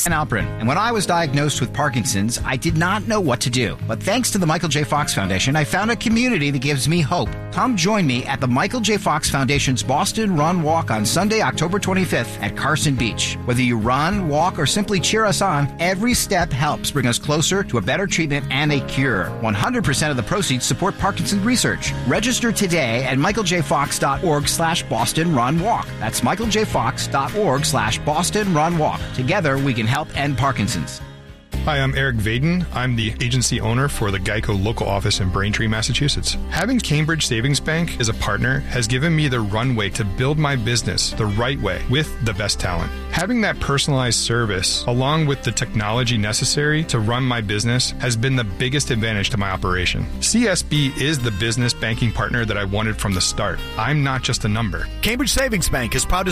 Alperin, and when I was diagnosed with Parkinson's, I did not know what to do. But thanks to the Michael J. Fox Foundation, I found a community that gives me hope. Come join me at the Michael J. Fox Foundation's Boston Run Walk on Sunday, October 25th at Carson Beach. Whether you run, walk, or simply cheer us on, every step helps bring us closer to a better treatment and a cure. 100% of the proceeds support Parkinson's research. Register today at michaeljfox.org/Boston Run Walk. That's michaeljfox.org/Boston Run Walk. Together, we can help end Parkinson's. Hi, I'm Eric Vaden. I'm the agency owner for the Geico local office in Braintree, Massachusetts. Having Cambridge Savings Bank as a partner has given me the runway to build my business the right way with the best talent. Having that personalized service, along with the technology necessary to run my business, has been the biggest advantage to my operation. CSB is the business banking partner that I wanted from the start. I'm not just a number. Cambridge Savings Bank is proud to